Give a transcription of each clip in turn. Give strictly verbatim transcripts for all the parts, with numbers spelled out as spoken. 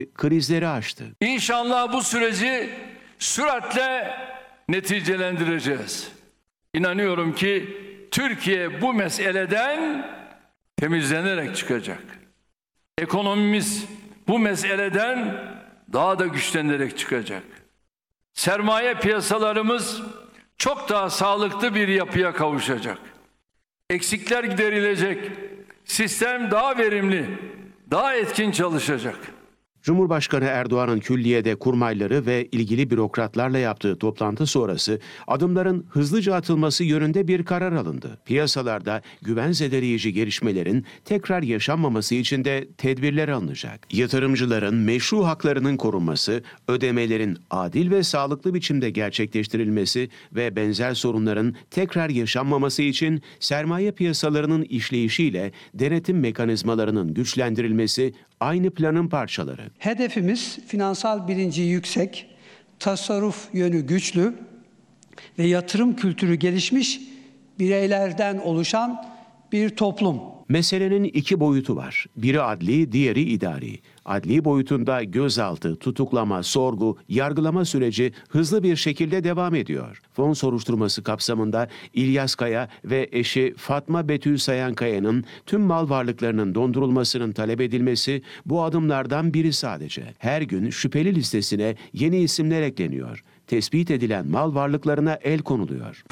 krizleri aştı. İnşallah bu süreci süratle neticelendireceğiz. İnanıyorum ki Türkiye bu meseleden temizlenerek çıkacak. Ekonomimiz bu meseleden daha da güçlenerek çıkacak. Sermaye piyasalarımız çok daha sağlıklı bir yapıya kavuşacak. Eksikler giderilecek. Sistem daha verimli, daha etkin çalışacak. Cumhurbaşkanı Erdoğan'ın külliyede kurmayları ve ilgili bürokratlarla yaptığı toplantı sonrası adımların hızlıca atılması yönünde bir karar alındı. Piyasalarda güven zedeleyici gelişmelerin tekrar yaşanmaması için de tedbirler alınacak. Yatırımcıların meşru haklarının korunması, ödemelerin adil ve sağlıklı biçimde gerçekleştirilmesi ve benzer sorunların tekrar yaşanmaması için sermaye piyasalarının işleyişiyle denetim mekanizmalarının güçlendirilmesi aynı planın parçaları. Hedefimiz finansal bilinci yüksek, tasarruf yönü güçlü ve yatırım kültürü gelişmiş bireylerden oluşan bir toplum. Meselenin iki boyutu var. Biri adli, diğeri idari. Adli boyutunda gözaltı, tutuklama, sorgu, yargılama süreci hızlı bir şekilde devam ediyor. Fon soruşturması kapsamında İlyas Kaya ve eşi Fatma Betül Sayankaya'nın tüm mal varlıklarının dondurulmasının talep edilmesi bu adımlardan biri sadece. Her gün şüpheli listesine yeni isimler ekleniyor. Tespit edilen mal varlıklarına el konuluyor.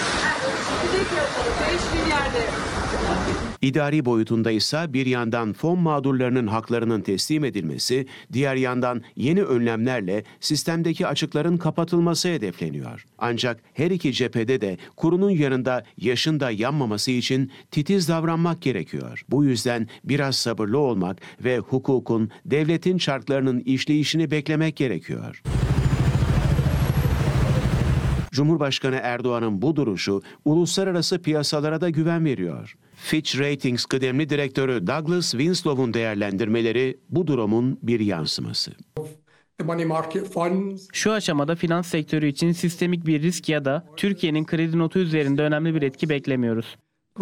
İdari boyutunda ise bir yandan fon mağdurlarının haklarının teslim edilmesi, diğer yandan yeni önlemlerle sistemdeki açıkların kapatılması hedefleniyor. Ancak her iki cephede de kurunun yanında yaşın da yanmaması için titiz davranmak gerekiyor. Bu yüzden biraz sabırlı olmak ve hukukun, devletin çarklarının işleyişini beklemek gerekiyor. Cumhurbaşkanı Erdoğan'ın bu duruşu uluslararası piyasalara da güven veriyor. Fitch Ratings kıdemli direktörü Douglas Winslow'un değerlendirmeleri bu durumun bir yansıması. Şu aşamada finans sektörü için sistemik bir risk ya da Türkiye'nin kredi notu üzerinde önemli bir etki beklemiyoruz.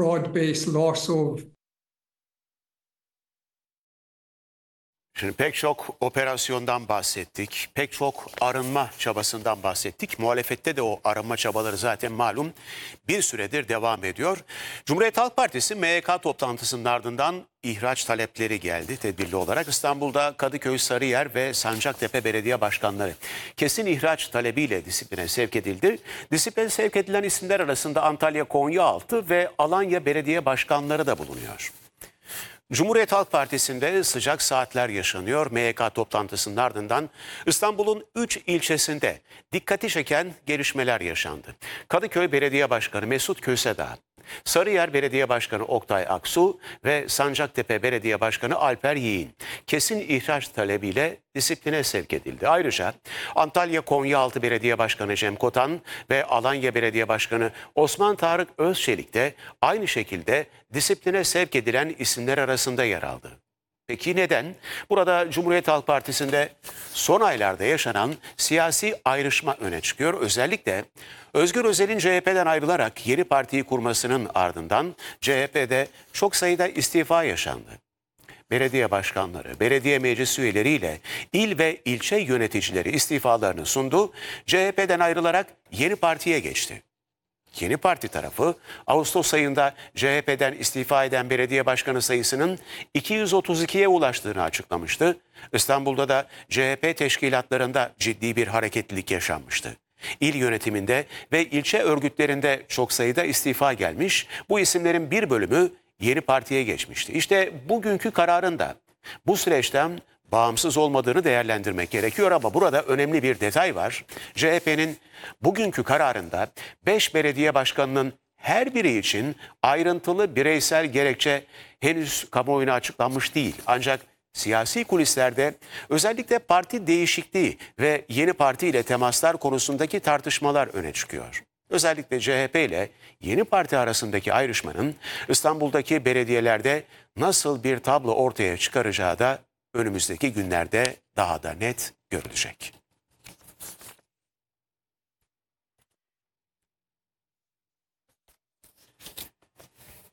Şimdi pek çok operasyondan bahsettik, pek çok arınma çabasından bahsettik. Muhalefette de o arınma çabaları zaten malum bir süredir devam ediyor. Cumhuriyet Halk Partisi M Y K toplantısının ardından ihraç talepleri geldi tedbirli olarak. İstanbul'da Kadıköy, Sarıyer ve Sancaktepe Belediye Başkanları kesin ihraç talebiyle disipline sevk edildi. Disipline sevk edilen isimler arasında Antalya, Konyaaltı ve Alanya Belediye Başkanları da bulunuyor. Cumhuriyet Halk Partisi'nde sıcak saatler yaşanıyor. M Y K toplantısının ardından İstanbul'un üç ilçesinde dikkati çeken gelişmeler yaşandı. Kadıköy Belediye Başkanı Mesut Kösedağ, Sarıyer Belediye Başkanı Oktay Aksu ve Sancaktepe Belediye Başkanı Alper Yiğin kesin ihraç talebiyle disipline sevk edildi. Ayrıca Antalya Konyaaltı Belediye Başkanı Cem Kotan ve Alanya Belediye Başkanı Osman Tarık Özçelik de aynı şekilde disipline sevk edilen isimler arasında yer aldı. Peki neden? Burada Cumhuriyet Halk Partisi'nde son aylarda yaşanan siyasi ayrışma öne çıkıyor. Özellikle Özgür Özel'in C H P'den ayrılarak yeni partiyi kurmasının ardından C H P'de çok sayıda istifa yaşandı. Belediye başkanları, belediye meclis üyeleriyle il ve ilçe yöneticileri istifalarını sundu. C H P'den ayrılarak yeni partiye geçti. Yeni parti tarafı Ağustos ayında C H P'den istifa eden belediye başkanı sayısının iki yüz otuz ikiye ulaştığını açıklamıştı. İstanbul'da da C H P teşkilatlarında ciddi bir hareketlilik yaşanmıştı. İl yönetiminde ve ilçe örgütlerinde çok sayıda istifa gelmiş. Bu isimlerin bir bölümü yeni partiye geçmişti. İşte bugünkü kararında bu süreçten bağımsız olmadığını değerlendirmek gerekiyor ama burada önemli bir detay var. C H P'nin bugünkü kararında beş belediye başkanının her biri için ayrıntılı bireysel gerekçe henüz kamuoyuna açıklanmış değil. Ancak siyasi kulislerde özellikle parti değişikliği ve yeni parti ile temaslar konusundaki tartışmalar öne çıkıyor. Özellikle C H P ile yeni parti arasındaki ayrışmanın İstanbul'daki belediyelerde nasıl bir tablo ortaya çıkaracağı da önümüzdeki günlerde daha da net görülecek.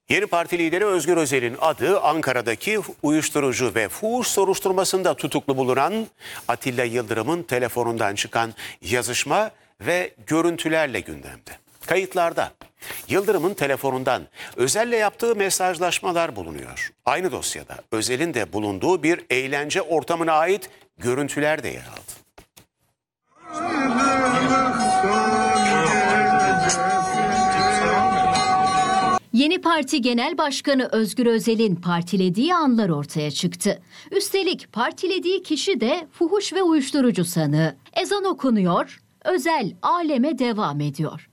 Yeni Parti lideri Özgür Özel'in adı Ankara'daki uyuşturucu ve fuhuş soruşturmasında tutuklu bulunan Atilla Yıldırım'ın telefonundan çıkan yazışma ve görüntülerle gündemde. Kayıtlarda Yıldırım'ın telefonundan Özel'le yaptığı mesajlaşmalar bulunuyor. Aynı dosyada Özel'in de bulunduğu bir eğlence ortamına ait görüntüler de yer aldı. Yeni Parti Genel Başkanı Özgür Özel'in partilediği anlar ortaya çıktı. Üstelik partilediği kişi de fuhuş ve uyuşturucu sanığı. Ezan okunuyor, Özel aleme devam ediyor.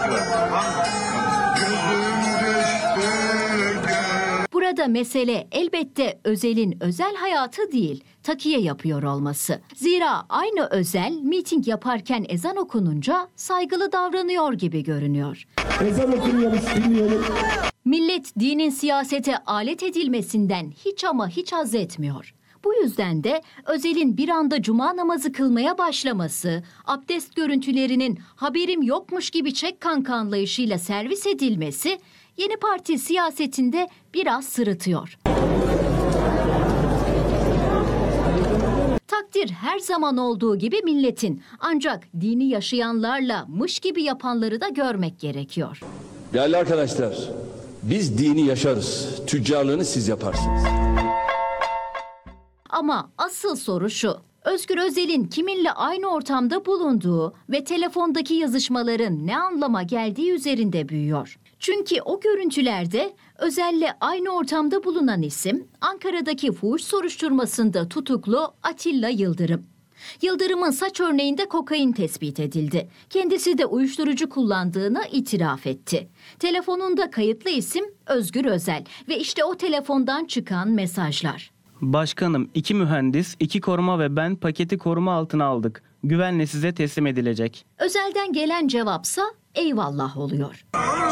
Burada mesele elbette Özel'in özel hayatı değil, takiye yapıyor olması. Zira aynı Özel miting yaparken ezan okununca saygılı davranıyor gibi görünüyor. Ezan okunuyoruz, dinleyelim. Millet dinin siyasete alet edilmesinden hiç ama hiç haz etmiyor. Bu yüzden de Özel'in bir anda cuma namazı kılmaya başlaması, abdest görüntülerinin haberim yokmuş gibi çek kanka anlayışıyla servis edilmesi Yeni Parti siyasetinde biraz sırıtıyor. Takdir her zaman olduğu gibi milletin, ancak dini yaşayanlarla mış gibi yapanları da görmek gerekiyor. Değerli arkadaşlar, biz dini yaşarız, tüccarlığını siz yaparsınız. Ama asıl soru şu: Özgür Özel'in kiminle aynı ortamda bulunduğu ve telefondaki yazışmaların ne anlama geldiği üzerinde büyüyor. Çünkü o görüntülerde Özel'le aynı ortamda bulunan isim Ankara'daki fuhuş soruşturmasında tutuklu Atilla Yıldırım. Yıldırım'ın saç örneğinde kokain tespit edildi. Kendisi de uyuşturucu kullandığını itiraf etti. Telefonunda kayıtlı isim Özgür Özel ve işte o telefondan çıkan mesajlar. Başkanım, iki mühendis, iki koruma ve ben paketi koruma altına aldık. Güvenle size teslim edilecek. Özel'den gelen cevapsa eyvallah oluyor.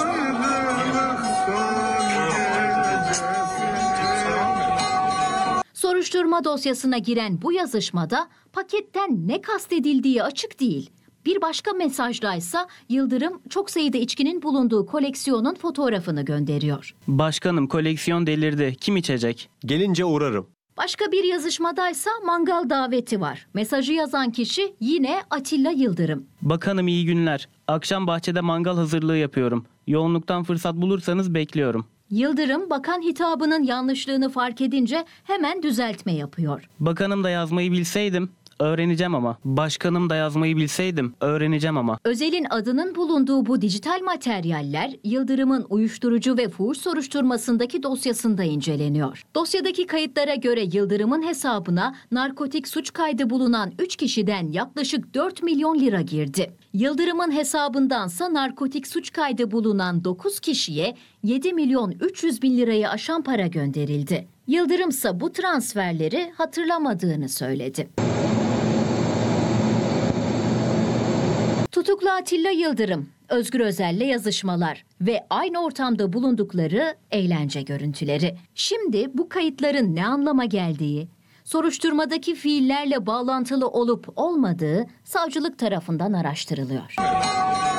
Soruşturma dosyasına giren bu yazışmada paketten ne kastedildiği açık değil. Bir başka mesajdaysa Yıldırım çok sayıda içkinin bulunduğu koleksiyonun fotoğrafını gönderiyor. Başkanım, koleksiyon delirdi. Kim içecek? Gelince uğrarım. Başka bir yazışmadaysa mangal daveti var. Mesajı yazan kişi yine Atilla Yıldırım. Bakanım, iyi günler. Akşam bahçede mangal hazırlığı yapıyorum. Yoğunluktan fırsat bulursanız bekliyorum. Yıldırım, bakan hitabının yanlışlığını fark edince hemen düzeltme yapıyor. Bakanım da yazmayı bilseydim. Öğreneceğim ama. Başkanım da yazmayı bilseydim. Öğreneceğim ama. Özel'in adının bulunduğu bu dijital materyaller Yıldırım'ın uyuşturucu ve fuhuş soruşturmasındaki dosyasında inceleniyor. Dosyadaki kayıtlara göre Yıldırım'ın hesabına narkotik suç kaydı bulunan üç kişiden yaklaşık dört milyon lira girdi. Yıldırım'ın hesabındansa narkotik suç kaydı bulunan dokuz kişiye yedi milyon üç yüz bin lirayı aşan para gönderildi. Yıldırım'sa bu transferleri hatırlamadığını söyledi. Tutuklu Atilla Yıldırım, Özgür Özel'le yazışmalar ve aynı ortamda bulundukları eğlence görüntüleri. Şimdi bu kayıtların ne anlama geldiği, soruşturmadaki fiillerle bağlantılı olup olmadığı savcılık tarafından araştırılıyor.